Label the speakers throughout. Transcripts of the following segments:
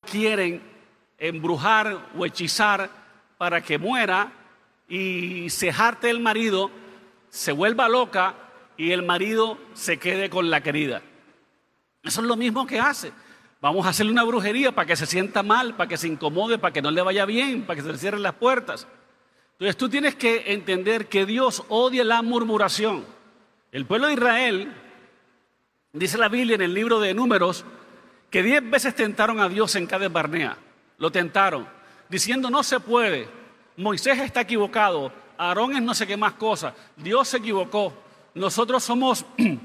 Speaker 1: quieren embrujar o hechizar para que muera y se jarte el marido, se vuelva loca y el marido se quede con la querida. Eso es lo mismo que hace. Vamos a hacerle una brujería para que se sienta mal, para que se incomode, para que no le vaya bien, para que se le cierren las puertas. Entonces tú tienes que entender que Dios odia la murmuración. El pueblo de Israel, dice la Biblia en el libro de Números, que 10 veces tentaron a Dios en Cades Barnea. Lo tentaron, diciendo no se puede, Moisés está equivocado, Aarón es no sé qué más cosa, Dios se equivocó, nosotros somos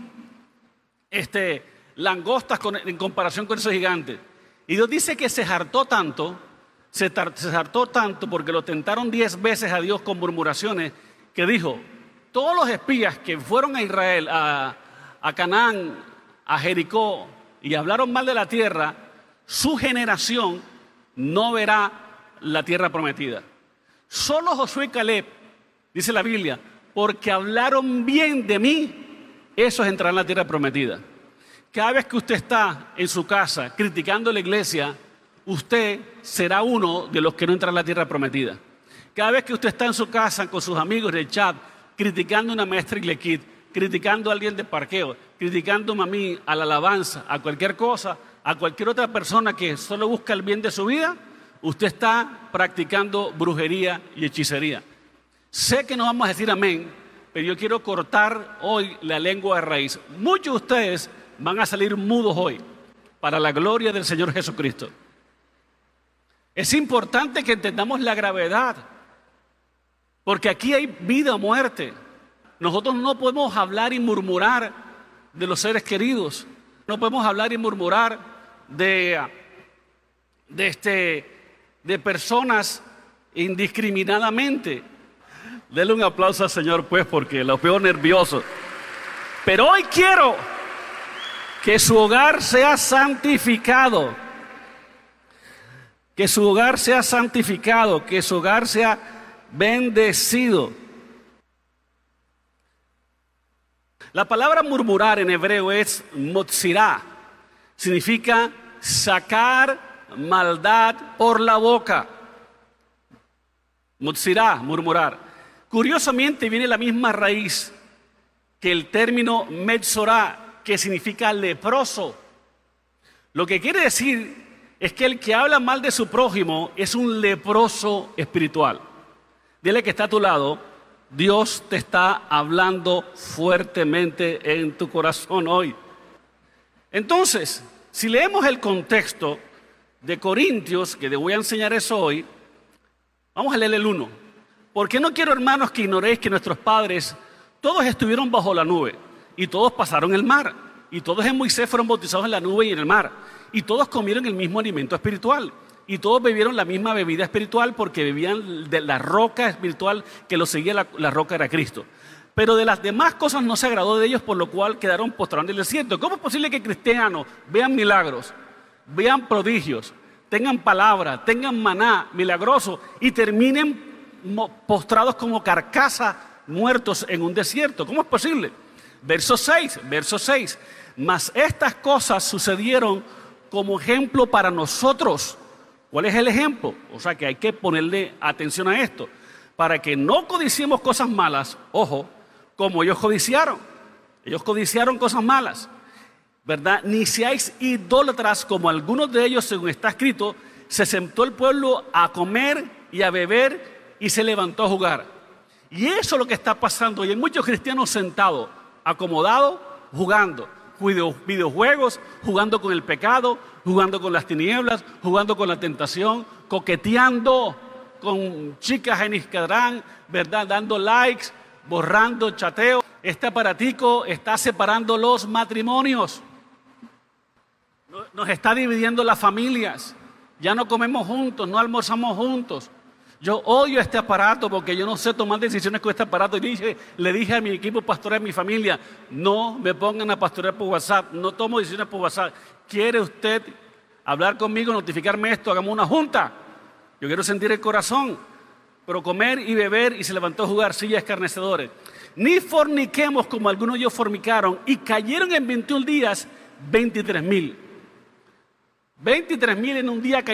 Speaker 1: langostas en comparación con esos gigantes. Y Dios dice que se hartó tanto porque lo tentaron 10 veces a Dios con murmuraciones, que dijo, todos los espías que fueron a Israel, a Canaán, a Jericó, y hablaron mal de la tierra, su generación no verá la tierra prometida. Solo Josué y Caleb, dice la Biblia, porque hablaron bien de mí, esos entrarán en la tierra prometida. Cada vez que usted está en su casa criticando la iglesia, usted será uno de los que no entrarán en la tierra prometida. Cada vez que usted está en su casa con sus amigos en el chat, criticando a una maestra Ilequit, criticando a alguien de parqueo, criticándome a mí, a la alabanza, a cualquier cosa, a cualquier otra persona que solo busca el bien de su vida, usted está practicando brujería y hechicería. Sé que no vamos a decir amén, pero yo quiero cortar hoy la lengua de raíz. Muchos de ustedes van a salir mudos hoy, para la gloria del Señor Jesucristo. Es importante que entendamos la gravedad, porque aquí hay vida o muerte. Nosotros no podemos hablar y murmurar de los seres queridos. No podemos hablar y murmurar de personas indiscriminadamente. Denle un aplauso al Señor, pues, porque los veo nerviosos. Pero hoy quiero que su hogar sea santificado. Que su hogar sea santificado, que su hogar sea bendecido. La palabra murmurar en hebreo es motzirá. Significa sacar maldad por la boca. Motzirá, murmurar. Curiosamente viene la misma raíz que el término metzorá, que significa leproso. Lo que quiere decir es que el que habla mal de su prójimo es un leproso espiritual. Dile que está a tu lado, Dios te está hablando fuertemente en tu corazón hoy. Entonces, si leemos el contexto de Corintios, que te voy a enseñar eso hoy, vamos a leer el 1. Porque no quiero, hermanos, que ignoréis que nuestros padres todos estuvieron bajo la nube y todos pasaron el mar. Y todos en Moisés fueron bautizados en la nube y en el mar. Y todos comieron el mismo alimento espiritual. Y todos bebieron la misma bebida espiritual porque bebían de la roca espiritual que los seguía, la roca era Cristo. Pero de las demás cosas no se agradó de ellos, por lo cual quedaron postrados en el desierto. ¿Cómo es posible que cristianos vean milagros, vean prodigios, tengan palabra, tengan maná milagroso y terminen postrados como carcasas, muertos en un desierto? ¿Cómo es posible? Verso 6. Mas estas cosas sucedieron como ejemplo para nosotros. ¿Cuál es el ejemplo? O sea que hay que ponerle atención a esto. Para que no codiciemos cosas malas, ojo, como ellos codiciaron. Ellos codiciaron cosas malas, ¿verdad? Ni seáis idólatras como algunos de ellos, según está escrito, se sentó el pueblo a comer y a beber y se levantó a jugar. Y eso es lo que está pasando. Y hay muchos cristianos sentados, acomodados, jugando videojuegos, jugando con el pecado, jugando con las tinieblas, jugando con la tentación, coqueteando con chicas en Instagram, ¿verdad? Dando likes, borrando chateo. Este aparatico está separando los matrimonios. Nos está dividiendo las familias. Ya no comemos juntos, no almorzamos juntos. Yo odio este aparato porque yo no sé tomar decisiones con este aparato. Y le dije a mi equipo pastoral, a mi familia, no me pongan a pastorear por WhatsApp, no tomo decisiones por WhatsApp. ¿Quiere usted hablar conmigo, notificarme esto? Hagamos una junta. Yo quiero sentir el corazón. Pero comer y beber y se levantó a jugar, sillas escarnecedores. Ni forniquemos como algunos de ellos fornicaron y cayeron en 21 días 23,000. 23,000 en un día.